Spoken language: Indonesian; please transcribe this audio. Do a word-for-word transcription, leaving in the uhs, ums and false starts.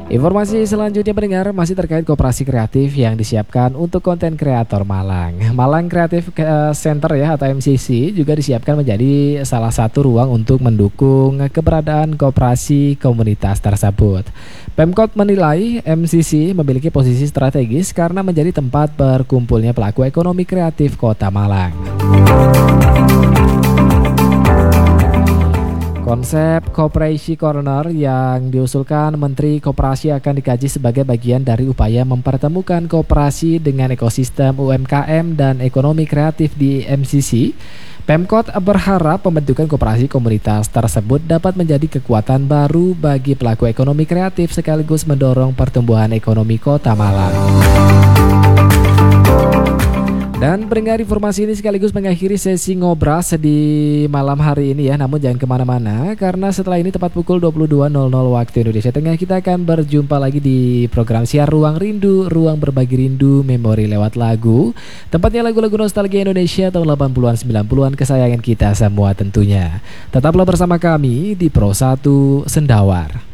Informasi selanjutnya pendengar masih terkait koperasi kreatif yang disiapkan untuk konten kreator Malang. Malang Creative eh, Center ya atau M C C juga disiapkan menjadi salah satu ruang untuk mendukung keberadaan koperasi komunitas tersebut. Pemkot menilai M C C memiliki posisi strategis karena menjadi tempat berkumpulnya pelaku ekonomi kreatif Kota Malang. Konsep Koperasi Corner yang diusulkan Menteri Koperasi akan dikaji sebagai bagian dari upaya mempertemukan koperasi dengan ekosistem U M K M dan ekonomi kreatif di M C C. Pemkot berharap pembentukan koperasi komunitas tersebut dapat menjadi kekuatan baru bagi pelaku ekonomi kreatif sekaligus mendorong pertumbuhan ekonomi Kota Malang. Dan pendengar, informasi ini sekaligus mengakhiri sesi ngobras di malam hari ini ya. Namun jangan kemana-mana karena setelah ini tepat pukul dua puluh dua nol nol waktu Indonesia Tengah kita akan berjumpa lagi di program siar Ruang Rindu, Ruang Berbagi Rindu, Memori lewat lagu. Tempatnya lagu-lagu nostalgia Indonesia tahun delapan puluhan sembilan puluhan kesayangan kita semua tentunya. Tetaplah bersama kami di Pro satu Sendawar.